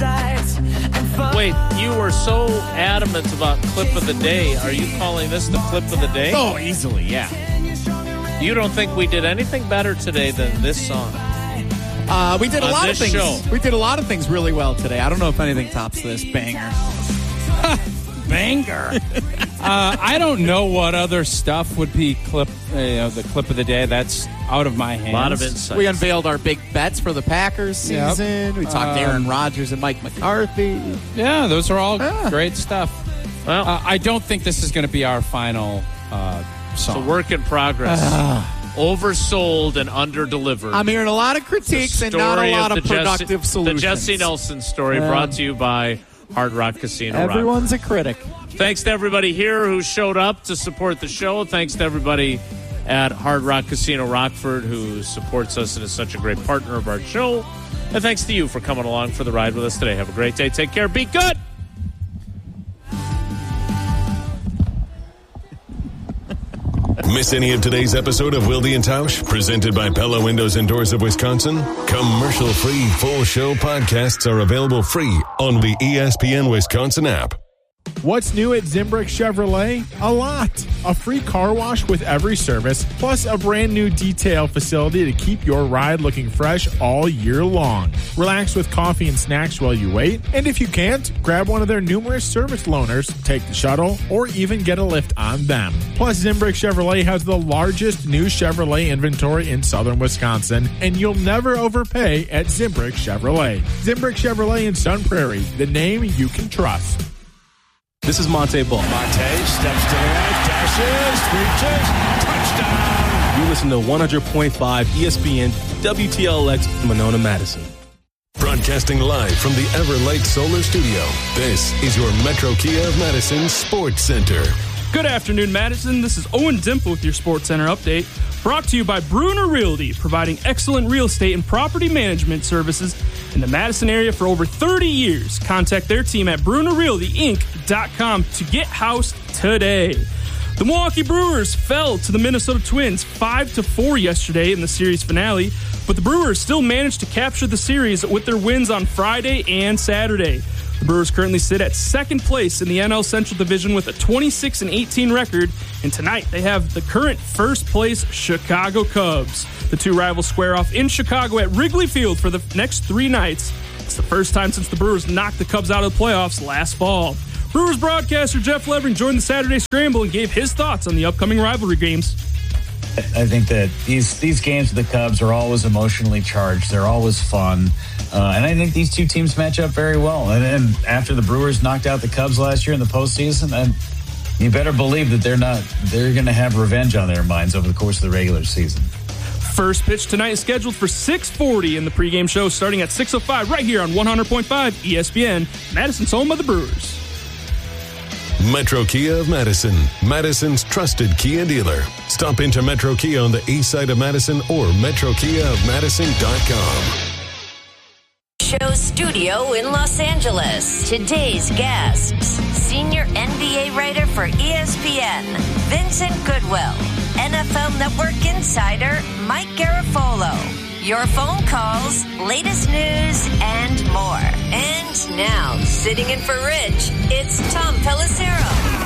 Wait, you were so adamant about clip of the day. Are you calling this the clip of the day? Oh, easily, yeah. You don't think we did anything better today than this song? We did a lot of things. Show. We did a lot of things really well today. I don't know if anything tops this banger. Banger. I don't know what other stuff would be the clip of the day. That's out of my hands. A lot of insights. We unveiled our big bets for the Packers season. Yep. We talked Aaron Rodgers and Mike McCarthy. Yeah, those are all great stuff. Well, I don't think this is going to be our final song. It's a work in progress. Oversold and underdelivered. I'm hearing a lot of critiques and not a lot of productive solutions. The Jesse Nelson story brought to you by Hard Rock Casino. Everyone's a critic. Thanks to everybody here who showed up to support the show. Thanks to everybody at Hard Rock Casino Rockford who supports us and is such a great partner of our show. And thanks to you for coming along for the ride with us today. Have a great day. Take care. Be good. Miss any of today's episode of Wilde and Tausch? Presented by Pella Windows and Doors of Wisconsin? Commercial-free full show podcasts are available free on the ESPN Wisconsin app. What's new at Zimbrick Chevrolet? A lot. A free car wash with every service, plus a brand new detail facility to keep your ride looking fresh all year long. Relax with coffee and snacks while you wait. And if you can't, grab one of their numerous service loaners, take the shuttle, or even get a lift on them. Plus, Zimbrick Chevrolet has the largest new Chevrolet inventory in southern Wisconsin, and you'll never overpay at Zimbrick Chevrolet. Zimbrick Chevrolet in Sun Prairie, the name you can trust. This is Monte Ball. Monte steps to the right, dashes, reaches, touchdown. You listen to 100.5 ESPN WTLX Monona, Madison. Broadcasting live from the Everlight Solar Studio, this is your Metro Kia of Madison Sports Center. Good afternoon, Madison. This is Owen Dimple with your Sports Center update. Brought to you by Bruner Realty, providing excellent real estate and property management services in the Madison area for over 30 years. Contact their team at BrunerRealtyInc.com to get housed today. The Milwaukee Brewers fell to the Minnesota Twins 5-4 yesterday in the series finale, but the Brewers still managed to capture the series with their wins on Friday and Saturday. The Brewers currently sit at second place in the NL Central Division with a 26-18 record, and tonight they have the current first place Chicago Cubs. The two rivals square off in Chicago at Wrigley Field for the next 3 nights. It's the first time since the Brewers knocked the Cubs out of the playoffs last fall. Brewers broadcaster Jeff Levering joined the Saturday Scramble and gave his thoughts on the upcoming rivalry games. I think that these games with the Cubs are always emotionally charged. They're always fun. And I think these two teams match up very well. And after the Brewers knocked out the Cubs last year in the postseason, and you better believe that they're going to have revenge on their minds over the course of the regular season. First pitch tonight is scheduled for 6:40 in the pregame show, starting at 6:05 right here on 100.5 ESPN, Madison's home of the Brewers. Metro Kia of Madison, Madison's trusted Kia dealer. Stop into Metro Kia on the east side of Madison or metrokiaofmadison.com. Show studio in Los Angeles. Today's guests, senior NBA writer for ESPN, Vincent Goodwill, NFL Network insider, Mike Garafolo, your phone calls, latest news, and more. And now, sitting in for Rich, it's Tom Pelissero.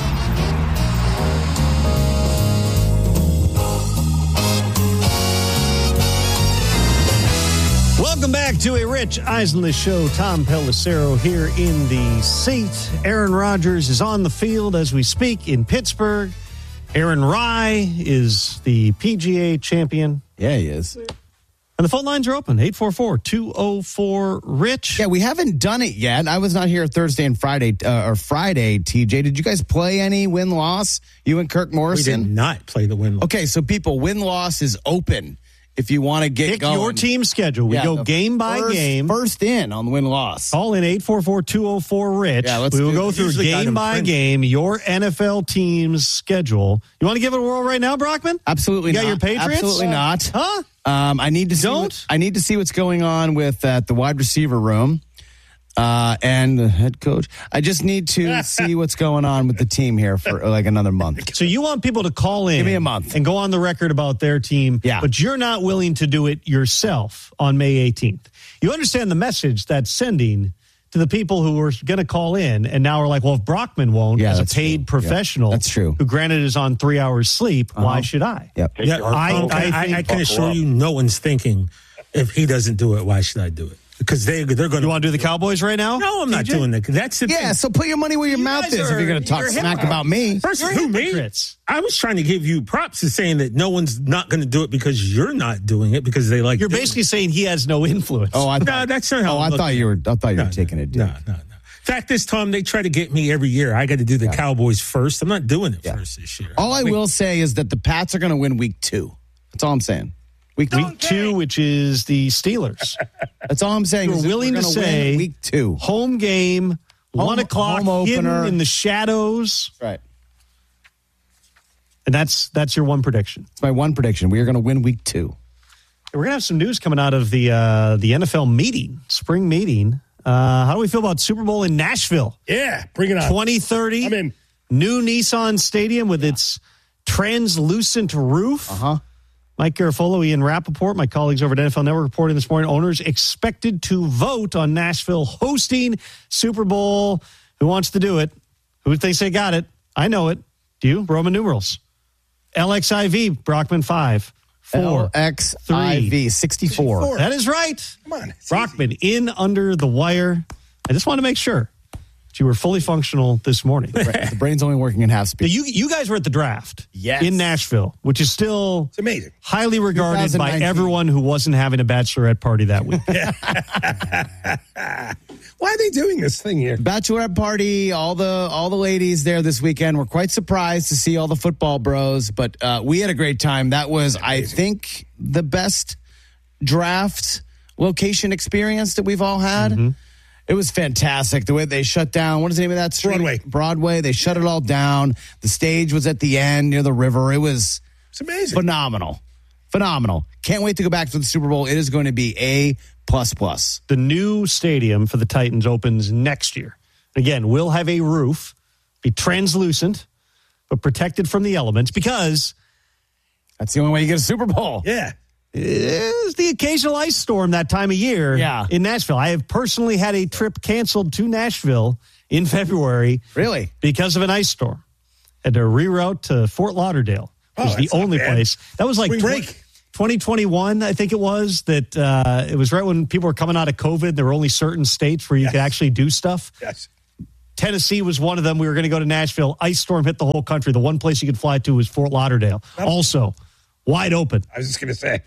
Welcome back to a Rich Eisen Show. Tom Pelissero here in the seat. Aaron Rodgers is on the field as we speak in Pittsburgh. Aaron Rai is the PGA champion. Yeah, he is. And the phone lines are open, 844-204-RICH. Yeah, we haven't done it yet. I was not here Thursday and Friday, TJ. Did you guys play any win-loss? You and Kirk Morrison? We did not play the win-loss. Okay, so people, win-loss is open. If you want to get going. Pick your team schedule. We go game by game. First in on the win-loss. Call in 844-204-RICH. Yeah, we will go through game by game your NFL team's schedule. You want to give it a whirl right now, Brockman? Absolutely not. You got your Patriots? Absolutely not. Huh? I need to see what's going on with the wide receiver room and the head coach. I just need to see what's going on with the team here for like another month. So you want people to call in. Give me a month. And go on the record about their team. Yeah. But you're not willing to do it yourself on May 18th. you understand the message that's sending to the people who were going to call in and now are like, well, if Brockman won't, as a paid professional, that's true. who granted is on 3 hours sleep, why should I? Yep. Yeah, I can assure you no one's thinking, if he doesn't do it, why should I do it? Because they're going to. You want to do the Cowboys right now? No, I'm not doing that. That's the thing. So put your money where your mouth is if you're going to talk smack about me. First, who, me? I was trying to give you props to saying that no one's not going to do it because you're not doing it because they like. You're basically saying he has no influence. Oh, no, that's not how. I thought you were taking it. No. Fact is, Tom, they try to get me every year. I got to do the Cowboys first. I'm not doing it first this year. All I will say is that the Pats are going to win week 2. That's all I'm saying. Week 2, which is the Steelers. That's all I'm saying. You're willing to say week 2, home game, 1 o'clock, home opener in the shadows. Right. And that's your one prediction. It's my one prediction. We are going to win week 2. We're going to have some news coming out of the NFL meeting, spring meeting. How do we feel about Super Bowl in Nashville? Yeah, bring it on. 2030. I'm in. New Nissan Stadium with its translucent roof. Mike Garafolo, Ian Rappaport, my colleagues over at NFL Network reporting this morning, owners expected to vote on Nashville hosting Super Bowl. Who wants to do it? Who thinks they got it? I know it. Do you? Roman numerals. LXIV, Brockman 5. 4. LXIV 64. That is right. Come on. Brockman in under the wire. I just want to make sure that you were fully functional this morning. The brain's only working in half speed. You guys were at the draft Yes. in Nashville, which is still It's amazing. highly regarded by 2019. everyone who wasn't having a bachelorette party that week. Why are they doing this thing here? Bachelorette party, all the ladies there this weekend. We're quite surprised to see all the football bros, but we had a great time. That was, I think, the best draft location experience that we've all had. It was fantastic. The way they shut down, what is the name of that street? Broadway. They shut it all down. The stage was at the end near the river. It's amazing. Phenomenal. Can't wait to go back to the Super Bowl. It is going to be A++. The new stadium for the Titans opens next year. Again, we'll have a roof, be translucent, but protected from the elements because that's the only way you get a Super Bowl. Yeah. Is the occasional ice storm that time of year in Nashville. I have personally had a trip canceled to Nashville in February. Really? Because of an ice storm. Had to reroute to Fort Lauderdale. It was the only place. That was like 2021, I think it was, that it was right when people were coming out of COVID. There were only certain states where you could actually do stuff. Yes. Tennessee was one of them. We were going to go to Nashville. Ice storm hit the whole country. The one place you could fly to was Fort Lauderdale. Also, wide open. I was just going to say.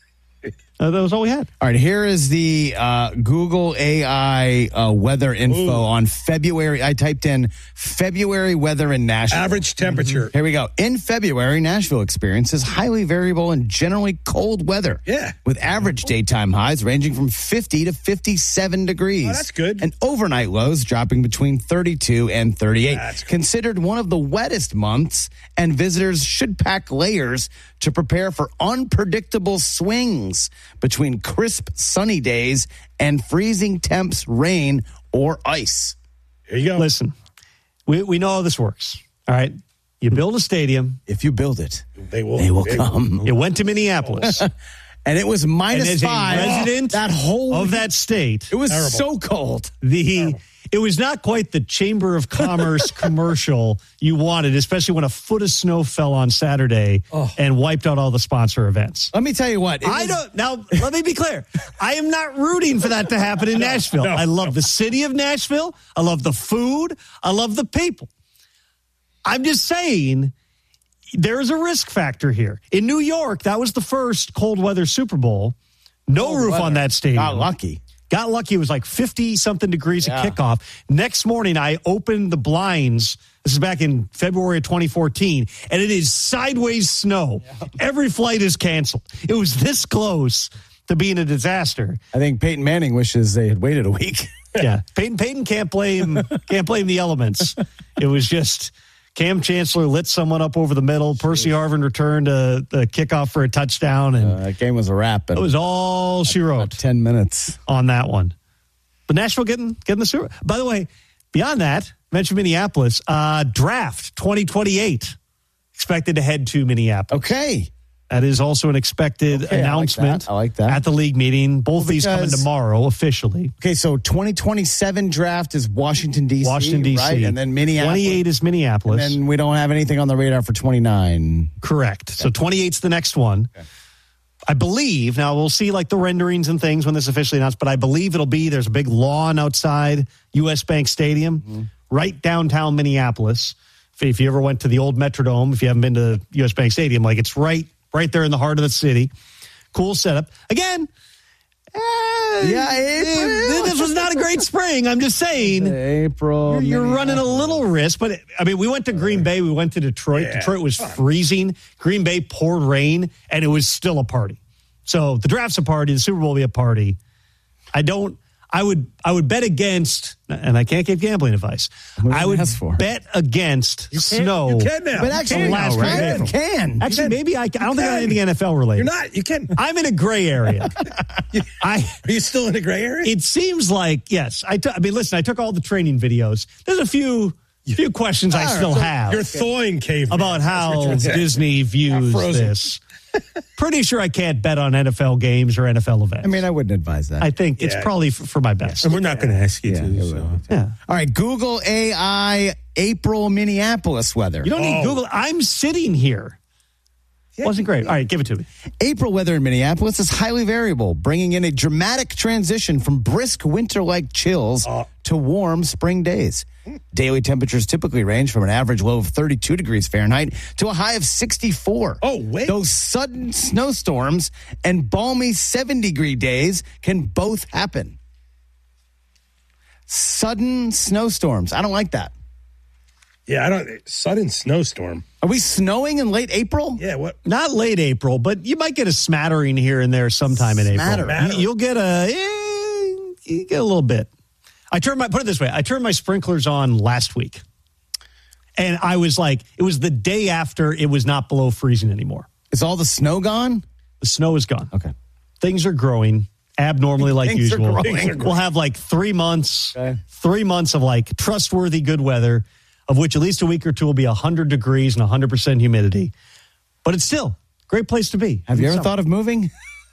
That was all we had. All right, here is the Google AI weather info on February. I typed in February weather in Nashville. Average temperature. Here we go. In February, Nashville experiences highly variable and generally cold weather. Yeah. With average daytime highs ranging from 50 to 57 degrees. Oh, that's good. And overnight lows dropping between 32 and 38. That's good. Considered one of the wettest months, and visitors should pack layers to prepare for unpredictable swings between crisp sunny days and freezing temps, rain, or ice. There you go. Listen, we know how this works. All right. You build a stadium. If you build it, they will come. It went to Minneapolis. And it was minus 5. A resident of that state. It was so cold. It was not quite the Chamber of Commerce commercial you wanted, especially when a foot of snow fell on Saturday and wiped out all the sponsor events. Let me tell you what. Now, let me be clear. I am not rooting for that to happen in Nashville. I love the city of Nashville. I love the food. I love the people. I'm just saying there's a risk factor here. In New York, that was the first cold weather Super Bowl. No roof on that stadium. Got lucky. It was like 50-something degrees at kickoff. Next morning, I opened the blinds. This is back in February of 2014, and it is sideways snow. Yeah. Every flight is canceled. It was this close to being a disaster. I think Peyton Manning wishes they had waited a week. Yeah, Peyton can't blame the elements. It was just Cam Chancellor lit someone up over the middle. Percy Harvin returned the kickoff for a touchdown, and that game was a wrap. It was all she wrote. 10 minutes on that one. But Nashville getting the Super. By the way, beyond that, mentioned Minneapolis. Draft 2028 expected to head to Minneapolis. Okay, That is also an expected announcement I like that. at the league meeting. Both these coming tomorrow officially. Okay, so 2027 draft is Washington, D.C. Washington, D.C. Right? And then Minneapolis. 28 is Minneapolis. And then we don't have anything on the radar for 29. Correct. So 28's the next one. Okay. I believe, now we'll see like the renderings and things when this is officially announced, but I believe it'll be, there's a big lawn outside U.S. Bank Stadium, right downtown Minneapolis. If you ever went to the old Metrodome, if you haven't been to U.S. Bank Stadium, like it's right there in the heart of the city. Cool setup. Again, this was not a great spring. I'm just saying. April. You're running a little risk. But, I mean, we went to Green Bay. We went to Detroit. Yeah, Detroit was freezing. Green Bay poured rain, and it was still a party. So the draft's a party. The Super Bowl will be a party. I would bet against, and I can't give gambling advice. I would bet against snow. You can now. But actually, last right? Can. Actually, maybe I don't think I have anything NFL related. You're not. You can. I'm in a gray area. Are you still in a gray area? It seems like, yes. I mean, listen, I took all the training videos. There's a few questions I still have. You're thawing caveman. About how Disney views this. Pretty sure I can't bet on NFL games or NFL events. I mean, I wouldn't advise that. I think it's probably for my best. And we're not going to ask you to. So. Yeah. All right, Google AI April Minneapolis weather. You don't need Google. I'm sitting here. Wasn't great. All right, give it to me. April weather in Minneapolis is highly variable, bringing in a dramatic transition from brisk winter-like chills to warm spring days. Daily temperatures typically range from an average low of 32 degrees Fahrenheit to a high of 64. Oh, wait. Those sudden snowstorms and balmy 70-degree days can both happen. Sudden snowstorms. I don't like that. Yeah, I don't. Sudden snowstorm. Are we snowing in late April? Yeah, what? Not late April, but you might get a smattering here and there sometime in April. You'll get you get a little bit. Put it this way, I turned my sprinklers on last week. And I was like, it was the day after it was not below freezing anymore. Is all the snow gone? The snow is gone. Okay. Things are growing abnormally like usual. We'll have like 3 months, 3 months of like trustworthy good weather, of which at least a week or two will be 100 degrees and 100% humidity. But it's still a great place to be. Have you ever thought of moving?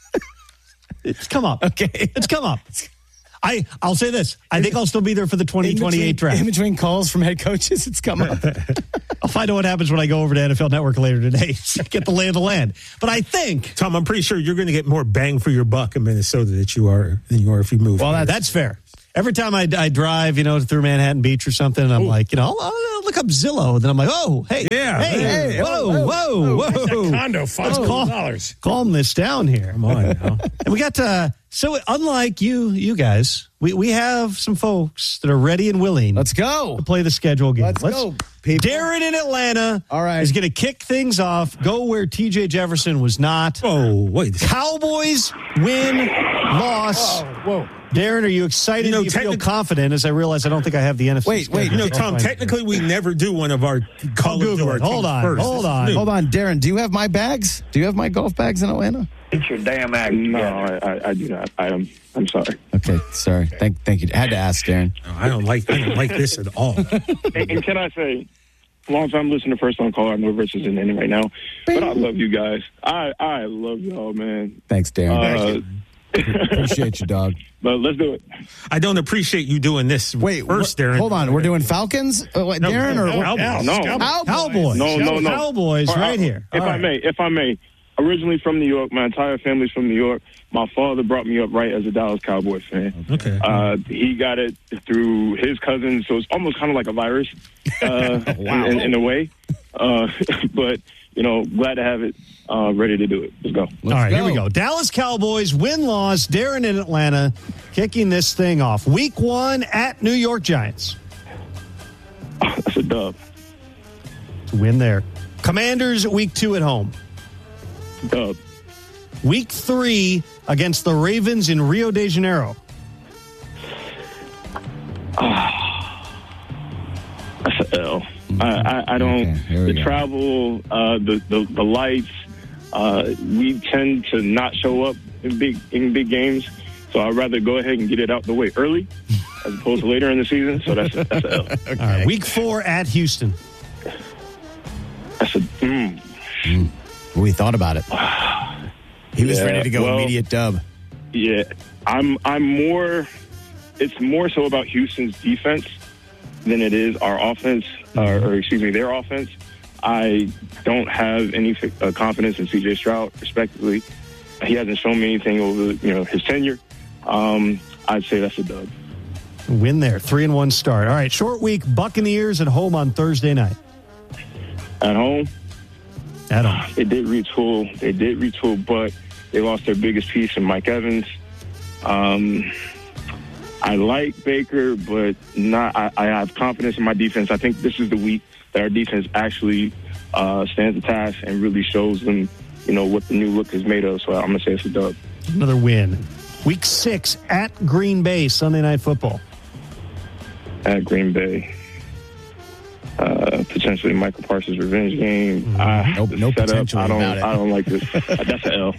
It's come up. Okay. It's come up. I'll say this. I think I'll still be there for the 2028 draft. In between calls from head coaches, it's come up. I'll find out what happens when I go over to NFL Network later today. Get the lay of the land. But I think, Tom, I'm pretty sure you're going to get more bang for your buck in Minnesota than you are if you move. Well, that's fair. Every time I drive, through Manhattan Beach or something, and I'm like, I'll look up Zillow. And then I'm like, oh, hey, hey, whoa. Condo, $5,000. Calm this down here. Come on now. And we got so unlike you guys, we have some folks that are ready and willing. Let's go. To play the schedule game. Let's go, people. Darren in Atlanta is going to kick things off, go where TJ Jefferson was not. Oh, wait. Cowboys win, loss. Whoa. Darren, are you excited? Do you feel confident? As I realize I don't think I have the NFC. Wait. Tom, technically we never do one of our callers to our team first. Hold on. Darren, do you have my bags? Do you have my golf bags in Atlanta? It's your damn act. No, I do not. I'm sorry. Okay, sorry. Thank you. I had to ask, Darren. No, I don't like this at all. And can I say, long time listener, first time caller. I know Rich is in it right now, but I love you guys. I love y'all, man. Thanks, Darren. Appreciate you, dog. But let's do it. I don't appreciate you doing this first, Darren. Hold on. We're doing Falcons? Darren? Cowboys. No. Cowboys right here. If I may. Originally from New York. My entire family's from New York. My father brought me up right as a Dallas Cowboys fan. Okay. He got it through his cousins, so it's almost kind of like a virus in a way. But, glad to have it ready to do it. Let's go. All right, here we go. Dallas Cowboys, win-loss. Darren in Atlanta kicking this thing off. Week 1 at New York Giants. That's a dub. Win there. Commanders, week 2 at home. Dub. Week 3 against the Ravens in Rio de Janeiro. That's an L. I don't. The travel, the lights. We tend to not show up in big games, so I'd rather go ahead and get it out the way early as opposed to later in the season. So that's an L. Okay. All right, week 4 at Houston. That's a. We thought about it. He was ready to go immediate dub. Yeah, I'm more. It's more so about Houston's defense than it is our offense, or excuse me, their offense. I don't have any confidence in C.J. Stroud, respectively. He hasn't shown me anything over his tenure. I'd say that's a dub. Win there, 3-1 start. All right, short week. Buccaneers at home on Thursday night. At home. At home. They did retool, but they lost their biggest piece in Mike Evans. I like Baker, but not. I have confidence in my defense. I think this is the week that our defense actually stands the task and really shows them, what the new look is made of. So I'm gonna say it's a dub. Another win. Week 6 at Green Bay, Sunday Night Football. At Green Bay. Potentially Michael Parsons' revenge game. No potential. I don't like this. That's an L.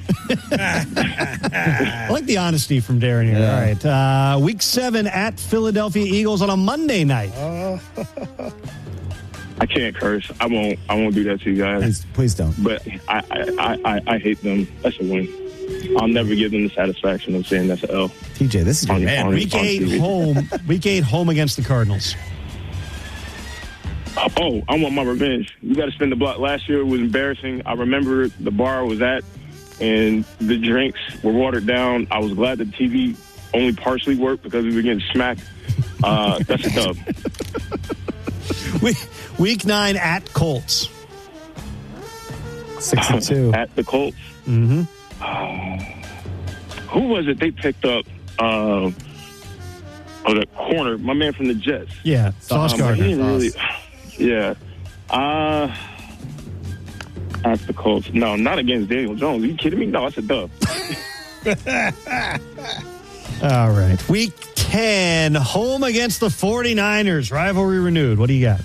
I like the honesty from Darren here. Yeah. All right. Week 7 at Philadelphia Eagles on a Monday night. I can't curse. I won't do that to you guys. Please don't. But I hate them. That's a win. I'll never give them the satisfaction of saying that's an L. TJ, this is your man. Week 8 home. Week 8 home against the Cardinals. Oh, I want my revenge. You got to spin the block. Last year was embarrassing. I remember the bar was at, and the drinks were watered down. I was glad the TV only partially worked because we were getting smacked. That's a dub. Week 9 at Colts. 6-2. At the Colts. Mm-hmm. Who was it they picked up? The corner, my man from the Jets. Yeah, Sauce Gardner. He didn't really. Yeah. At the Colts. No, not against Daniel Jones. Are you kidding me? No, that's a dub. All right. Week 10, home against the 49ers. Rivalry renewed. What do you got?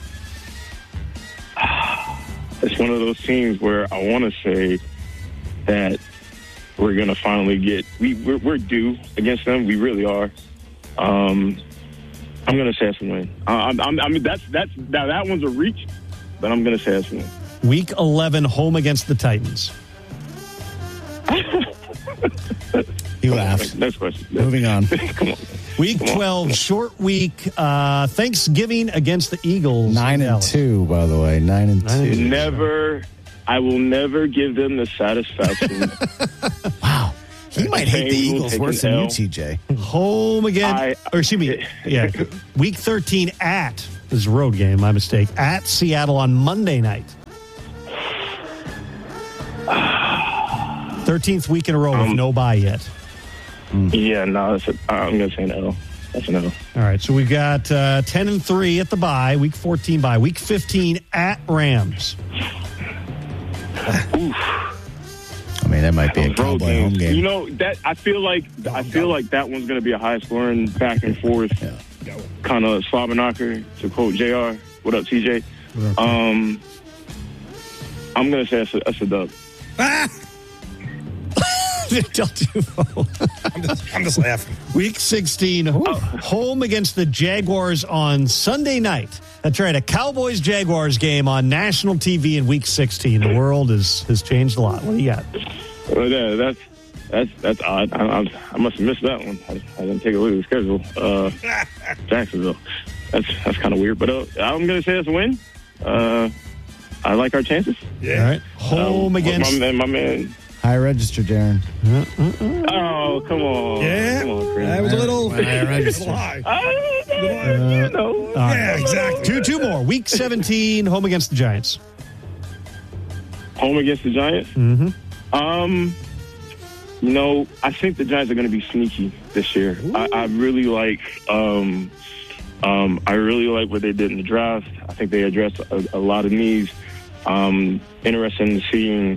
It's one of those teams where I want to say that we're going to finally get... We're due against them. We really are. I'm going to say it's a win. I mean, that one's a reach, but I'm going to say it's a win. Week 11, home against the Titans. He laughed. Next question. Moving on. Come on. Week 12, short week. Thanksgiving against the Eagles. 9-2, by the way. 9-2. I will never give them the satisfaction. Wow. He might hate the Eagles worse than you, TJ. Home again. Week 13 at, this is a road game, my mistake, at Seattle on Monday night. 13th week in a row with no bye yet. Yeah, no, I'm going to say an L. That's an L. All right, so we've got 10-3 at the bye, week 14 bye, week 15 at Rams. Oof. I mean, that might be a Cowboy home game. That I feel like that one's going to be a high scoring back and forth kind of slobber knocker. To quote JR, what up, TJ? I'm going to say that's a dub. I'm just laughing. Week 16, home against the Jaguars on Sunday night. That's right, a Cowboys-Jaguars game on national TV in Week 16. The world has changed a lot. What do you got? Well, that's odd. I must have missed that one. I didn't take a look at the schedule. Jacksonville. That's kind of weird, but I'm going to say it's a win. I like our chances. Yeah. All right. Home against my man. High register, Darren. Oh, come on. Yeah. Come on, Chris. That was a little high register. Yeah, exactly. Two more. Week 17, home against the Giants. Home against the Giants? Mm-hmm. I think the Giants are going to be sneaky this year. I really like what they did in the draft. I think they addressed a lot of needs. Interested in seeing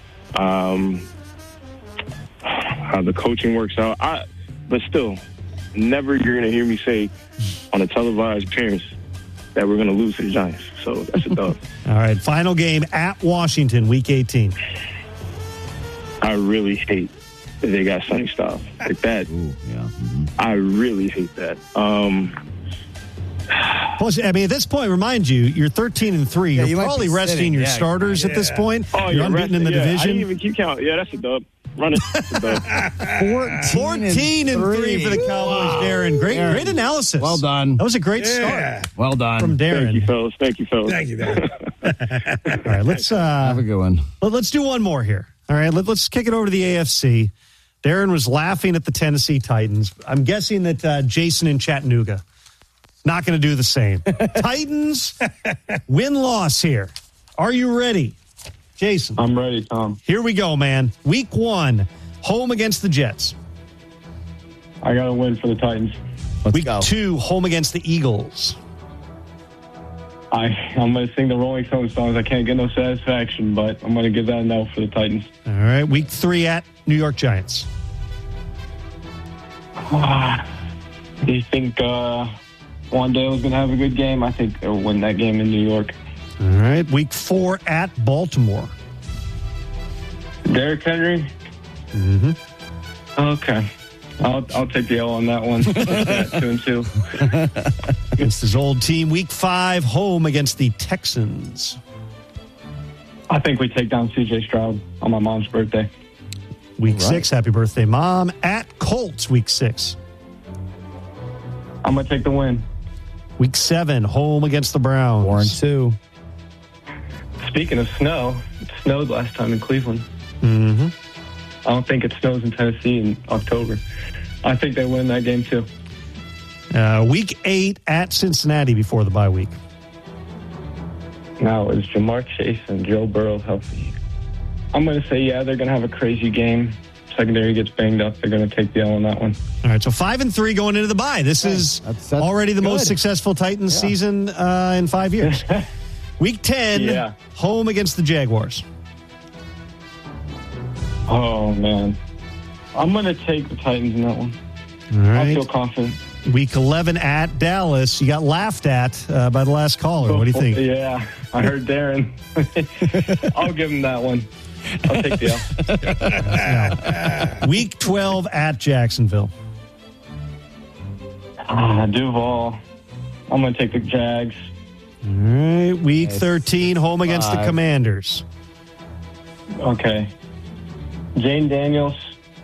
how the coaching works out. But still, never you're going to hear me say on a televised appearance that we're going to lose to the Giants. So that's a dub. All right, final game at Washington, Week 18. I really hate that they got Sonny Styles like that. Ooh, yeah. Mm-hmm. I really hate that. Plus, I mean, at this point, remind you, you're 13-3. Yeah, you you're might probably be resting sitting. your Yeah, starters at this point. Oh, you're unbeaten in the I division. didn't even keep count. Yeah, that's a dub. Run it. 14-3 for the Cowboys, Darren. Great analysis. Well done. That was a great start. Well done. From Darren. Thank you, fellas. Thank you, Darren. All right, let's have a good one. Let's do one more here. All right, let's kick it over to the AFC. Darren was laughing at the Tennessee Titans. I'm guessing that Jason in Chattanooga not going to do the same. Titans win-loss here. Are you ready, Jason? I'm ready, Tom. Here we go, man. Week 1, home against the Jets. I got to win for the Titans. Week 2, home against the Eagles. I'm going to sing the Rolling Stones songs. I can't get no satisfaction, but I'm going to give that a no for the Titans. All right, week 3 at New York Giants. Do you think Wandale's going to have a good game? I think they'll win that game in New York. All right, week 4 at Baltimore. Derrick Henry? Mm-hmm. Okay. I'll take the L on that one. 2-2. Against his old team. Week 5, home against the Texans. I think we take down C.J. Stroud on my mom's birthday. Week 6, happy birthday, Mom. At Colts, week 6. I'm going to take the win. Week 7, home against the Browns. 4-2. Speaking of snow, it snowed last time in Cleveland. Mm-hmm. I don't think it snows in Tennessee in October. I think they win that game too. Week 8 at Cincinnati before the bye week. Now, is Jamar Chase and Joe Burrow healthy? I'm going to say, yeah, they're going to have a crazy game. Secondary gets banged up. They're going to take the L on that one. All right, so 5-3 going into the bye. This is that's already the good. most successful Titans season in 5 years. Week 10, home against the Jaguars. Oh, man. I'm going to take the Titans in that one. All right. I feel confident. Week 11 at Dallas. You got laughed at by the last caller. What do you think? Yeah, I heard Darren. I'll give him that one. I'll take the L. Week 12 at Jacksonville. Duval. I'm going to take the Jags. All right. Week 13, home against the Commanders. Okay. Jane Daniels.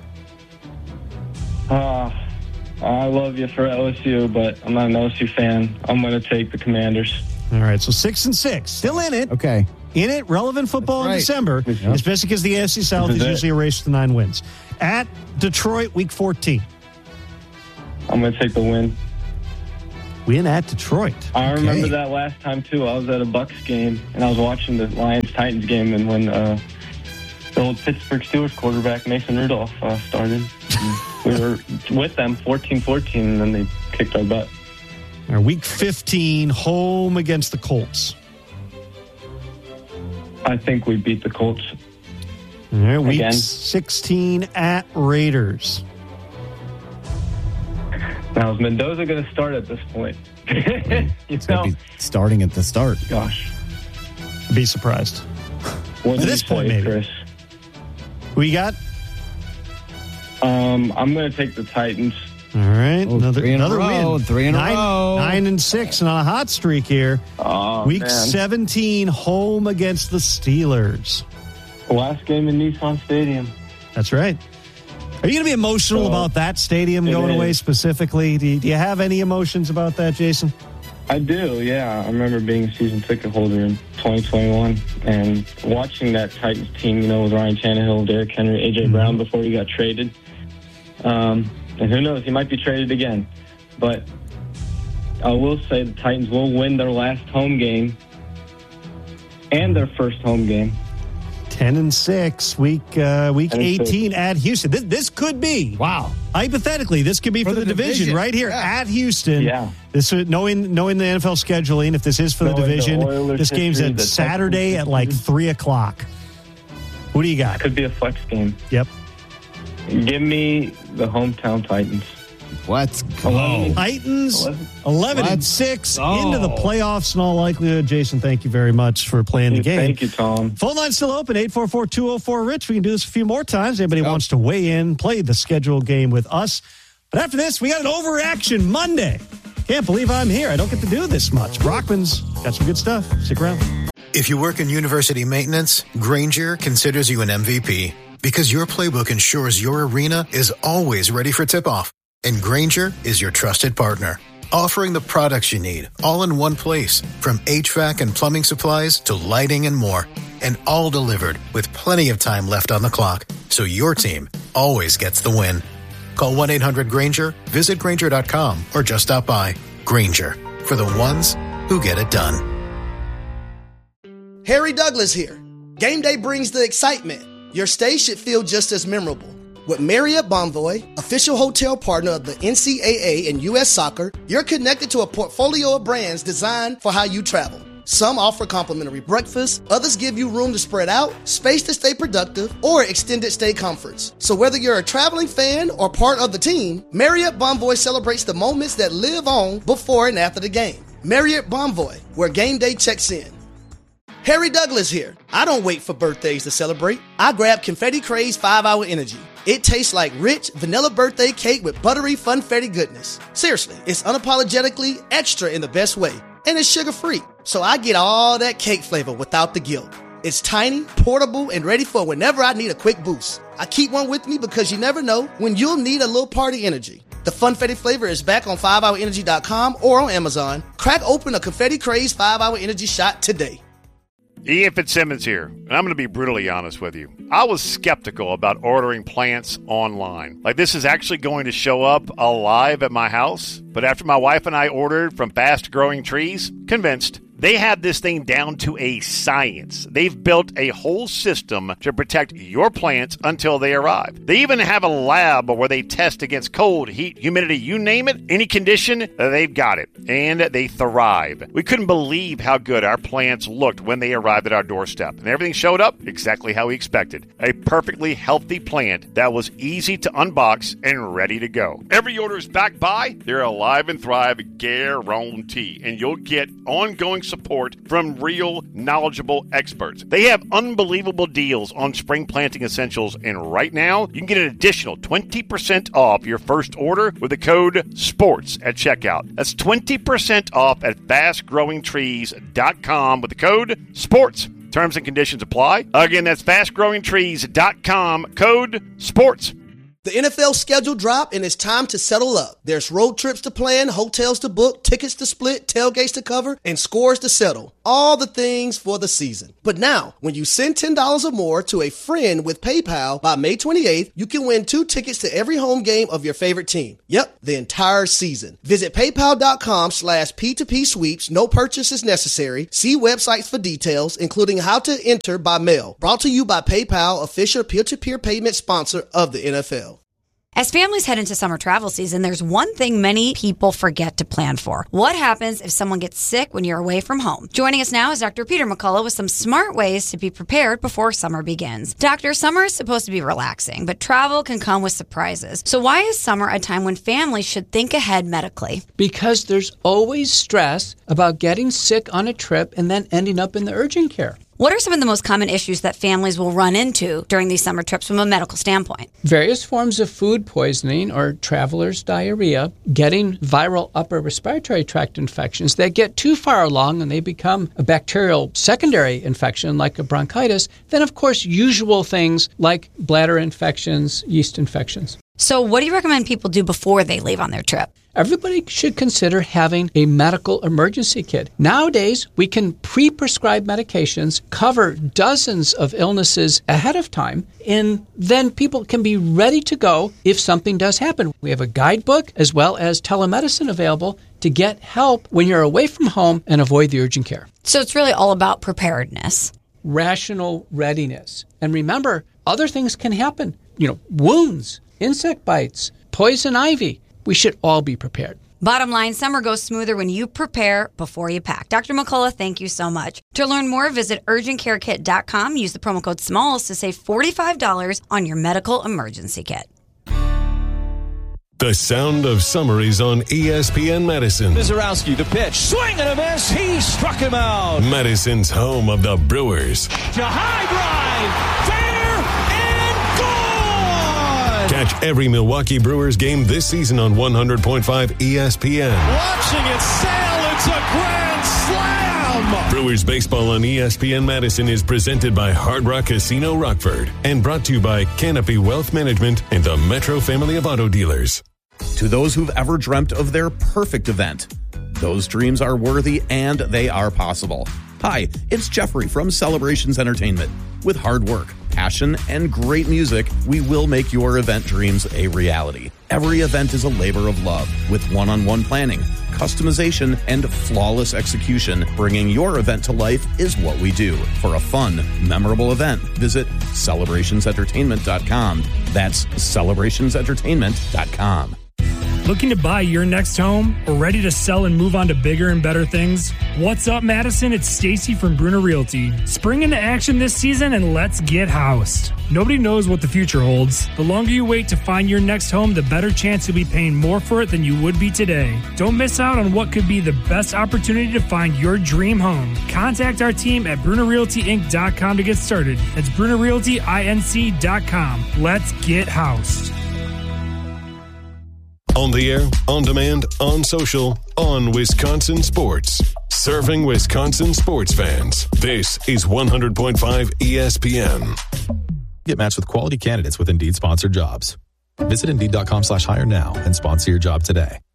I love you for LSU, but I'm not an LSU fan. I'm going to take the Commanders. All right, so 6-6. Still in it. Okay. In it, relevant football in December, especially because the AFC South is usually a race to 9 wins. At Detroit, week 14. I'm going to take the win. Win at Detroit. I remember that last time, too. I was at a Bucs game, and I was watching the Lions-Titans game, and when the old Pittsburgh Steelers quarterback, Mason Rudolph, started, we were with them 14-14, and then they kicked our butt. All right, week 15, home against the Colts. I think we beat the Colts. All right, week Again. 16 at Raiders. Now, is Mendoza going to start at this point? It's going to be starting at the start. Gosh. Be surprised. What At did this you point, say, maybe. Chris? Who you got? I'm going to take the Titans. All right, another three in a another row, win. 3 in a row. 9-6 and on a hot streak here. Oh, Week man. 17, home against the Steelers. Last game in Nissan Stadium. That's right. Are you going to be emotional about that stadium going away specifically? Do you have any emotions about that, Jason? I do, yeah. I remember being a season ticket holder in 2021 and watching that Titans team, with Ryan Tannehill, Derrick Henry, A.J. Brown before he got traded. And who knows, he might be traded again. But I will say the Titans will win their last home game and their first home game. 10-6, week 18 at Houston. This could be hypothetically. This could be for the division right here at Houston. Yeah. This knowing the NFL scheduling. If this is for the Knowing the division, Oilers this game's history, at the Saturday Texans at like 3:00. Who do you got? Could be a flex game. Yep. Give me the hometown Titans. Let's go. Titans 11-6 into the playoffs in all likelihood. Jason, thank you very much for playing the game. Thank you, Tom. Phone line's still open, 844-204-RICH. We can do this a few more times. Anybody wants to weigh in, play the scheduled game with us. But after this, we got an Overreaction Monday. Can't believe I'm here. I don't get to do this much. Brockman's got some good stuff. Stick around. If you work in university maintenance, Grainger considers you an MVP because your playbook ensures your arena is always ready for tip-off. And Grainger is your trusted partner, offering the products you need all in one place, from HVAC and plumbing supplies to lighting and more, and all delivered with plenty of time left on the clock, so your team always gets the win. Call 1-800-GRAINGER, visit Grainger.com, or just stop by. Grainger, for the ones who get it done. Harry Douglas here. Game day brings the excitement. Your stay should feel just as memorable. With Marriott Bonvoy, official hotel partner of the NCAA and U.S. Soccer, you're connected to a portfolio of brands designed for how you travel. Some offer complimentary breakfast, others give you room to spread out, space to stay productive, or extended stay comforts. So whether you're a traveling fan or part of the team, Marriott Bonvoy celebrates the moments that live on before and after the game. Marriott Bonvoy, where game day checks in. Harry Douglas here. I don't wait for birthdays to celebrate. I grab Confetti Craze 5-Hour Energy. It tastes like rich vanilla birthday cake with buttery funfetti goodness. Seriously, it's unapologetically extra in the best way. And it's sugar-free, so I get all that cake flavor without the guilt. It's tiny, portable, and ready for whenever I need a quick boost. I keep one with me because you never know when you'll need a little party energy. The funfetti flavor is back on 5hourenergy.com or on Amazon. Crack open a Confetti Craze 5-Hour Energy shot today. Ian Fitzsimmons here, and I'm going to be brutally honest with you. I was skeptical about ordering plants online. Like, this is actually going to show up alive at my house. But after my wife and I ordered from Fast Growing Trees, convinced. They have this thing down to a science. They've built a whole system to protect your plants until they arrive. They even have a lab where they test against cold, heat, humidity, you name it, any condition, they've got it. And they thrive. We couldn't believe how good our plants looked when they arrived at our doorstep. And everything showed up exactly how we expected. A perfectly healthy plant that was easy to unbox and ready to go. Every order is backed by their Alive and Thrive guarantee. And you'll get ongoing support from real, knowledgeable experts. They have unbelievable deals on spring planting essentials, and right now, you can get an additional 20% off your first order with the code SPORTS at checkout. That's 20% off at fastgrowingtrees.com with the code SPORTS. Terms and conditions apply. Again, that's fastgrowingtrees.com, code SPORTS. The NFL schedule dropped and it's time to settle up. There's road trips to plan, hotels to book, tickets to split, tailgates to cover, and scores to settle. All the things for the season. But now, when you send $10 or more to a friend with PayPal by May 28th, you can win 2 tickets to every home game of your favorite team. Yep, the entire season. Visit paypal.com/P2P sweeps. No purchase is necessary. See websites for details, including how to enter by mail. Brought to you by PayPal, official peer-to-peer payment sponsor of the NFL. As families head into summer travel season, there's one thing many people forget to plan for. What happens if someone gets sick when you're away from home? Joining us now is Dr. Peter McCullough with some smart ways to be prepared before summer begins. Doctor, summer is supposed to be relaxing, but travel can come with surprises. So why is summer a time when families should think ahead medically? Because there's always stress about getting sick on a trip and then ending up in the urgent care. What are some of the most common issues that families will run into during these summer trips from a medical standpoint? Various forms of food poisoning or traveler's diarrhea, getting viral upper respiratory tract infections that get too far along and they become a bacterial secondary infection like a bronchitis, then of course usual things like bladder infections, yeast infections. So what do you recommend people do before they leave on their trip? Everybody should consider having a medical emergency kit. Nowadays, we can pre-prescribe medications, cover dozens of illnesses ahead of time, and then people can be ready to go if something does happen. We have a guidebook as well as telemedicine available to get help when you're away from home and avoid the urgent care. So it's really all about preparedness. Rational readiness. And remember, other things can happen. Wounds, insect bites, poison ivy. We should all be prepared. Bottom line, summer goes smoother when you prepare before you pack. Dr. McCullough, thank you so much. To learn more, visit urgentcarekit.com. Use the promo code SMALLS to save $45 on your medical emergency kit. The sound of summer is on ESPN Madison. Mizorowski, the pitch. Swing and a miss. He struck him out. Madison's home of the Brewers. To high drive. Fair and Catch every Milwaukee Brewers game this season on 100.5 ESPN. Watching it sail, it's a grand slam! Brewers baseball on ESPN Madison is presented by Hard Rock Casino Rockford and brought to you by Canopy Wealth Management and the Metro family of auto dealers. To those who've ever dreamt of their perfect event, those dreams are worthy and they are possible. Hi, it's Jeffrey from Celebrations Entertainment. With hard work, passion, and great music, we will make your event dreams a reality. Every event is a labor of love with one-on-one planning, customization, and flawless execution. Bringing your event to life is what we do. For a fun, memorable event, visit celebrationsentertainment.com. That's celebrationsentertainment.com. Looking to buy your next home or ready to sell and move on to bigger and better things? What's up, Madison? It's Stacy from Bruner Realty. Spring into action this season and let's get housed. Nobody knows what the future holds. The longer you wait to find your next home, the better chance you'll be paying more for it than you would be today. Don't miss out on what could be the best opportunity to find your dream home. Contact our team at BrunerRealtyInc.com to get started. That's BrunerRealtyInc.com. Let's get housed. On the air, on demand, on social, on Wisconsin Sports. Serving Wisconsin sports fans. This is 100.5 ESPN. Get matched with quality candidates with Indeed sponsored jobs. Visit Indeed.com/hire now and sponsor your job today.